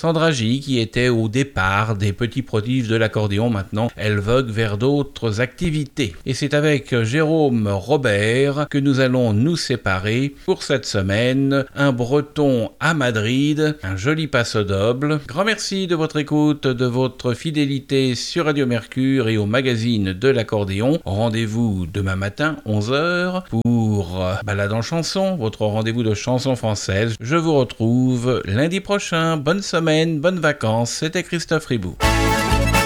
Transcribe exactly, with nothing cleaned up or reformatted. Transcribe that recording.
Sandra J, qui était au départ des petits prodiges de l'accordéon, maintenant elle vogue vers d'autres activités. Et c'est avec Jérôme Robert que nous allons nous séparer pour cette semaine. Un breton à Madrid, un joli passo doble. Grand merci de votre écoute, de votre fidélité sur Radio Mercure et au magazine de l'accordéon. Rendez-vous demain matin, onze heures, pour Balade en chanson, votre rendez-vous de chansons françaises. Je vous retrouve lundi prochain. Bonne semaine, bonnes vacances. C'était Christophe Ribou.